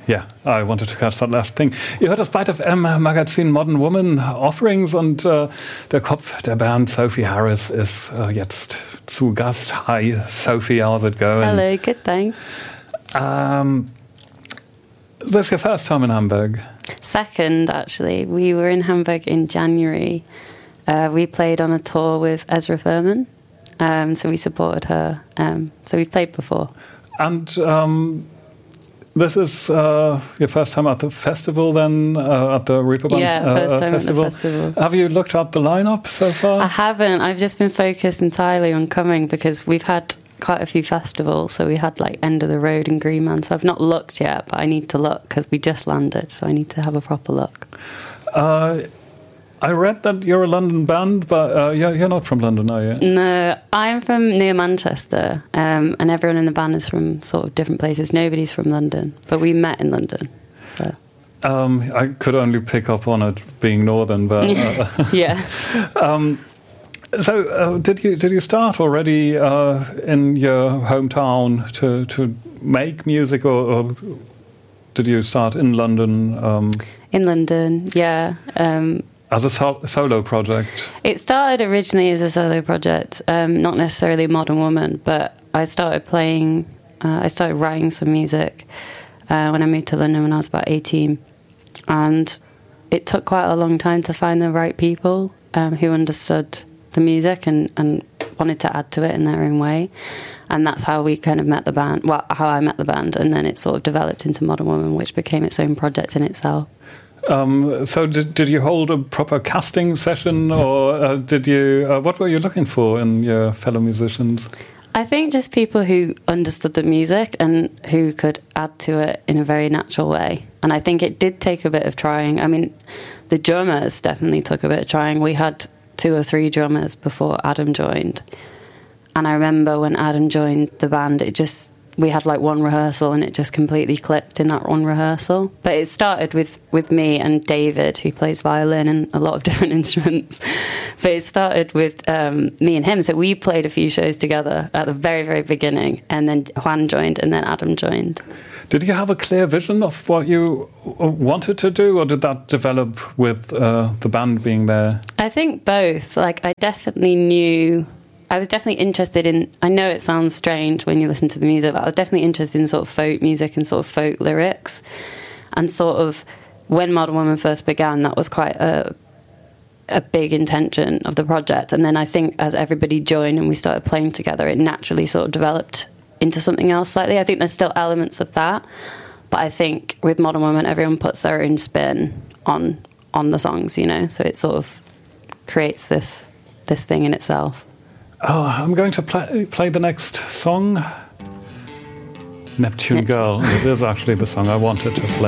Yeah, I wanted to catch that last thing. Ihr hört das Byte FM Magazin Modern Woman Offerings und der Kopf der Band, Sophie Harris, ist jetzt zu Gast. Hi, Sophie, how's it going? Hello, good, thanks. This is your first time in Hamburg? Second, actually. We were in Hamburg in January. We played on a tour with Ezra Furman, so we supported her. So we've played before. And this is your first time at the festival then, at the Reeperbahn first time festival. at the festival. Have you looked at the lineup so far? I haven't. I've just been focused entirely on coming because we've had quite a few festivals. So we had like End of the Road and Green Man. So I've not looked yet, but I need to look because we just landed. So I need to have a proper look. I read that you're a London band, but you're not from London, are you? No, I'm from near Manchester, and everyone in the band is from sort of different places. Nobody's from London, but we met in London. So I could only pick up on it being northern, but yeah. So did you start already in your hometown to make music, or did you start in London? In London, yeah. As a solo project? It started originally as a solo project, not necessarily Modern Woman, but I started writing some music when I moved to London when I was about 18. And it took quite a long time to find the right people who understood the music and wanted to add to it in their own way. And that's how we kind of met the band, well, how I met the band. And then it sort of developed into Modern Woman, which became its own project in itself. So did you hold a proper casting session, or did you? What were you looking for in your fellow musicians? I think just people who understood the music and who could add to it in a very natural way. And I think it did take a bit of trying. I mean, the drummers definitely took a bit of trying. We had 2 or 3 drummers before Adam joined. And I remember when Adam joined the band, we had like one rehearsal and it just completely clicked in that one rehearsal. But it started with me and David, who plays violin and a lot of different instruments. But it started with me and him. So we played a few shows together at the very, very beginning. And then Juan joined and then Adam joined. Did you have a clear vision of what you wanted to do, or did that develop with the band being there? I think both. Like, I was definitely interested in, I know it sounds strange when you listen to the music, but I was definitely interested in sort of folk music and sort of folk lyrics. And sort of when Modern Woman first began, that was quite a big intention of the project. And then I think as everybody joined and we started playing together, it naturally sort of developed into something else slightly. I think there's still elements of that. But I think with Modern Woman, everyone puts their own spin on the songs, you know? So it sort of creates this thing in itself. Oh, I'm going to play the next song, Neptune Girl. It is actually the song I wanted to play.